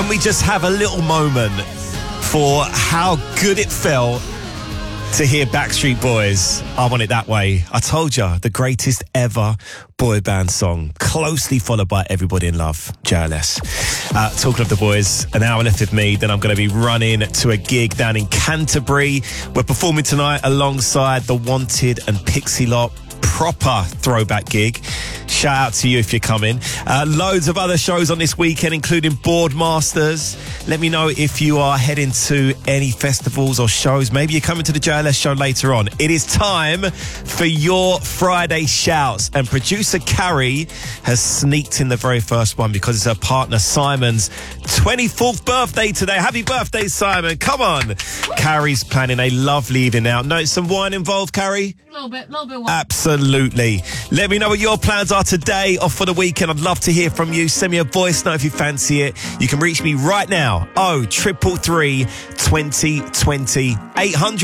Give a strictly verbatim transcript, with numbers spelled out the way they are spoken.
Can we just have a little moment for how good it felt to hear Backstreet Boys, I Want It That Way. I told you, the greatest ever boy band song, closely followed by Everybody in Love, J L S. Uh, talking of the boys, an hour left with me, then I'm going to be running to a gig down in Canterbury. We're performing tonight alongside The Wanted and Pixie Lot. Proper throwback gig. Shout out to you if you're coming. Uh, loads of other shows on this weekend, including Boardmasters. Let me know if you are heading to any festivals or shows. Maybe you're coming to the J L S show later on. It is time for your Friday shouts. And producer Carrie has sneaked in the very first one because it's her partner Simon's twenty-fourth birthday today. Happy birthday, Simon. Come on. Carrie's planning a lovely evening out. No, some wine involved, Carrie? A little bit, a little bit. Wine. Absolutely. Let me know what your plans are today or for the weekend. I'd love to hear from you. Send me a voice note if you fancy it. You can reach me right now. Oh, triple three, twenty, twenty, eight hundred.